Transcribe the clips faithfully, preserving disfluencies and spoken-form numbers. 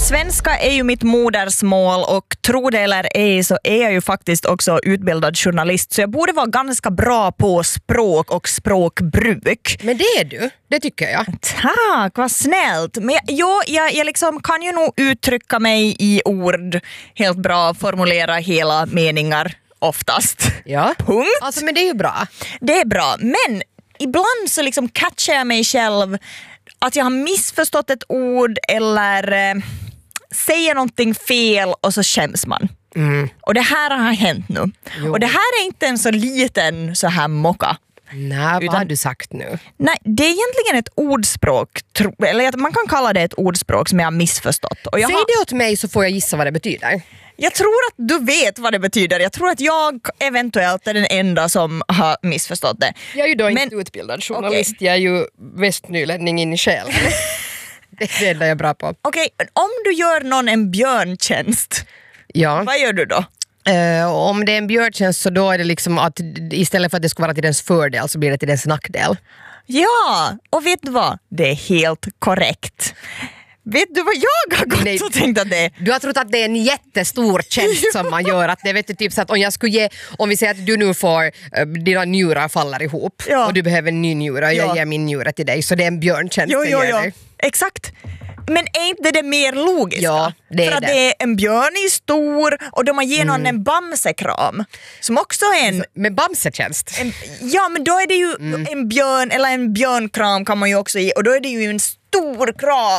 Svenska är ju mitt modersmål och tro det eller ej så är jag ju faktiskt också utbildad journalist så jag borde vara ganska bra på språk och språkbruk. Men det är du, det tycker jag. Tack, vad snällt. Men jag, jo, jag, jag liksom kan ju nog uttrycka mig i ord helt bra, formulera hela meningar oftast. Ja. Punkt. Alltså men det är ju bra. Det är bra, men ibland så liksom catchar jag mig själv att jag har missförstått ett ord eller eh, säger någonting fel och så skäms man. Mm. Och det här har hänt nu. Jo. Och det här är inte en så liten så här mocka. Nej, vad Utan- har du sagt nu? Nej, det är egentligen ett ordspråk, tro, eller man kan kalla det ett ordspråk som jag har missförstått. Och jag, Säg har, det åt mig så får jag gissa vad det betyder. jag tror att du vet vad det betyder. Jag tror att jag eventuellt är den enda som har missförstått det. Jag är ju då Men- inte utbildad journalist, jag är ju västnylänning in i själen. Det är det enda jag är bra på. Okej, om du gör någon en björntjänst, Ja. vad gör du då? Uh, om det är en björntjänst så då är det liksom att istället för att det ska vara till dens fördel så blir det till dens nackdel. Ja, och vet du vad? Det är helt korrekt. Vet du vad jag har gått Nej. och tänkt att det är? Du har trott att det är en jättestor tjänst som man gör. Att det vet du, typ så att om jag skulle ge, om vi säger att du nu får, uh, dina njurar faller ihop Ja. och du behöver en ny njure och jag Ja. ger min njure till dig så det är en björntjänst Jo, jag jo, ger jo. dig. Exakt. Men är inte det mer logiskt? Ja, det är För att det. det är en björn i stor och de har ger någon Mm. en bamsekram som också är en, Med bamsetjänst. en... Ja, men då är det ju Mm. en björn, eller en björnkram kan man ju också ge och då är det ju en stor kram.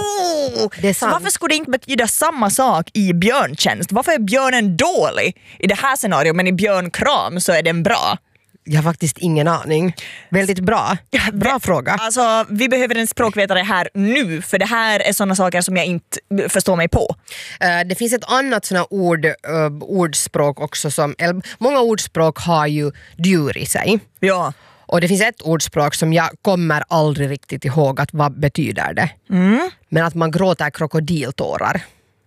Oh! Det är Så sant. varför skulle det inte betyda samma sak i björntjänst? Varför är björnen dålig i det här scenariot men i björnkram så är den bra? Jag har faktiskt ingen aning. Väldigt bra. Bra det- fråga. Alltså, vi behöver en språkvetare här nu för det här är sådana saker som jag inte förstår mig på. Uh, det finns ett annat såna ord, uh, ordspråk också som, eller, många ordspråk har ju djur i sig. Ja. Och det finns ett ordspråk som jag kommer aldrig riktigt ihåg att vad betyder det. Mm. Men att man gråter krokodiltårar.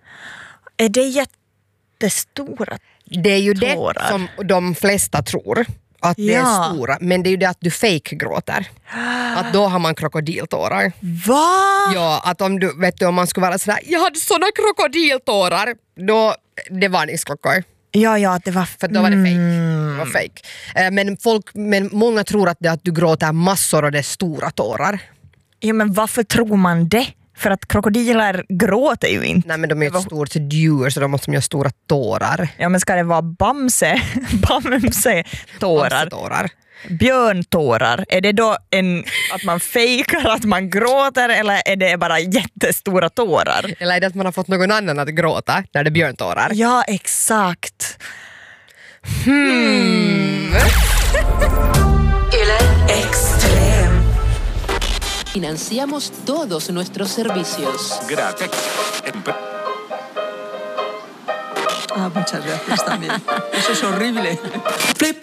Är det jättestora? Det är ju Tårar. det som de flesta tror. Att det Ja. är stora, men det är ju det att du fake gråter. Att då har man krokodiltårar. Va? Ja, att om du vet du, om man skulle vara sådär, jag hade såna krokodiltårar, då det är varningsklockor. Ja, ja, det var... För då var det fake. Det var fake. Eh, Men, folk, men många tror att det är att du gråter massor och det är stora tårar. Ja, men varför tror man det? För att krokodiler gråter ju inte. Nej, men de är ju ett stort djur så de måste göra stora tårar. Ja, men ska det vara bamse? Bamse tårar. Tårar. Björntårar. Är det då en, att man fejkar att man gråter eller är det bara jättestora tårar? Eller är det att man har fått någon annan att gråta när det är björntårar? Ja, exakt. Hmm. Extrem. Financiamos todos nuestros servicios. Gracias. Ah, muchas gracias también. Eso es horrible.